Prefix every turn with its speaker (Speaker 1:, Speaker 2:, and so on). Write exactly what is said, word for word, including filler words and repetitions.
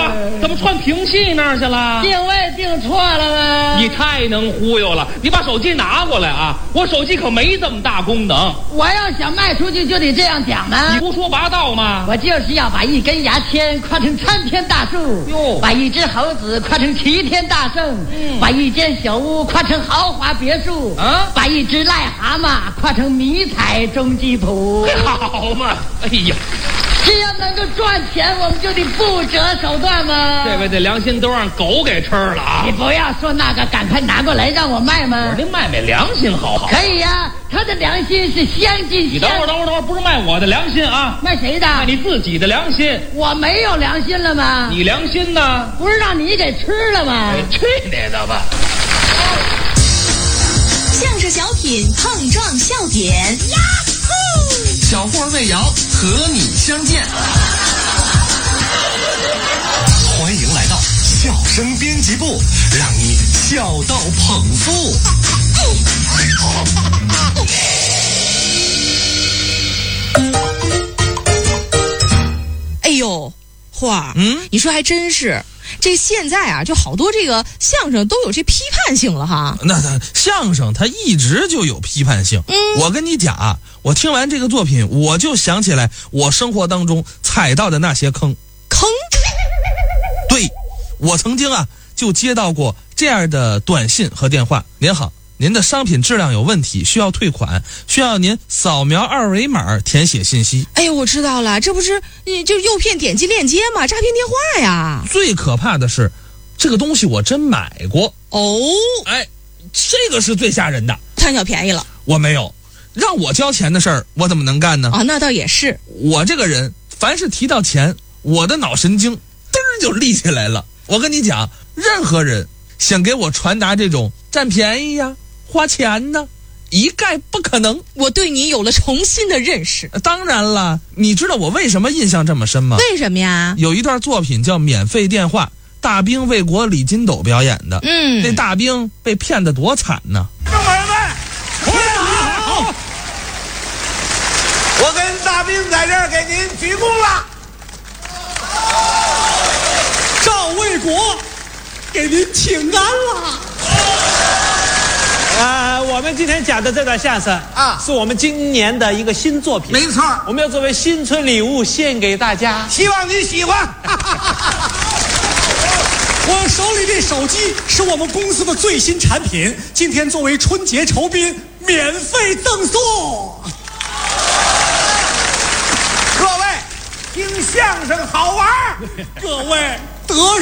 Speaker 1: 个怎么串评戏那儿去了？
Speaker 2: 定位定错了吗？
Speaker 1: 你太能忽悠了！你把手机拿过来啊！我手机可没这么大功能。
Speaker 2: 我要想卖出去就得这样讲呢。
Speaker 1: 你胡说八道吗？
Speaker 2: 我就是要把一根牙签夸成参天大树，
Speaker 1: 哟，
Speaker 2: 把一只猴子夸成齐天大圣，嗯，把一间小屋夸成豪华别墅，啊，把一只癞蛤蟆夸成迷彩中吉普。
Speaker 1: 好嘛！哎呀，
Speaker 2: 只要能够赚钱，我们就得不择手段嘛。
Speaker 1: 这位这良心都让狗给吃了啊！
Speaker 2: 你不要说那个，赶快拿过来让我卖嘛。
Speaker 1: 我这卖卖良心好好。
Speaker 2: 可以呀、啊，他的良心是相近。
Speaker 1: 你等会儿，等会儿，等会儿，不是卖我的良心啊？
Speaker 2: 卖谁的？
Speaker 1: 卖你自己的良心。
Speaker 2: 我没有良心了吗？
Speaker 1: 你良心呢？
Speaker 2: 不是让你给吃了吗？
Speaker 1: 去你的吧！
Speaker 3: 相声小品碰撞笑点，呀呼！
Speaker 4: 小霍魏瑶和你相见，欢迎来到笑声编辑部，让你笑到捧腹。
Speaker 5: 哎呦，花儿，
Speaker 6: 嗯，
Speaker 5: 你说还真是。这现在啊，就好多这个相声都有这批判性了哈。
Speaker 6: 那他相声他一直就有批判性。
Speaker 5: 嗯，
Speaker 6: 我跟你讲啊，我听完这个作品，我就想起来我生活当中踩到的那些坑。
Speaker 5: 坑？
Speaker 6: 对，我曾经啊就接到过这样的短信和电话。您好，您的商品质量有问题，需要退款，需要您扫描二维码填写信息。
Speaker 5: 哎呦，我知道了，这不是就诱骗点击链接吗？诈骗电话呀！
Speaker 6: 最可怕的是，这个东西我真买过
Speaker 5: 哦。
Speaker 6: 哎，这个是最吓人的。
Speaker 5: 贪小便宜了？
Speaker 6: 我没有，让我交钱的事儿，我怎么能干呢？
Speaker 5: 啊，那倒也是。
Speaker 6: 我这个人，凡是提到钱，我的脑神经嘚儿就立起来了。我跟你讲，任何人想给我传达这种占便宜呀、花钱呢，一概不可能。
Speaker 5: 我对你有了重新的认识。
Speaker 6: 当然了，你知道我为什么印象这么深吗？
Speaker 5: 为什么呀？
Speaker 6: 有一段作品叫《免费电话》，大兵卫国李金斗表演的。
Speaker 5: 嗯，
Speaker 6: 那大兵被骗得多惨呢！
Speaker 7: 众朋友们，天好！我跟大兵在这儿给您鞠躬了。
Speaker 8: 赵卫国，给您请安了。呃，我们今天讲的这段相声啊，是我们今年的一个新作品。
Speaker 7: 没错，
Speaker 8: 我们要作为新春礼物献给大家，
Speaker 7: 希望您喜欢。
Speaker 8: 我手里这手机是我们公司的最新产品，今天作为春节酬宾，免费赠送。
Speaker 7: 各位，听相声好玩，
Speaker 8: 各位得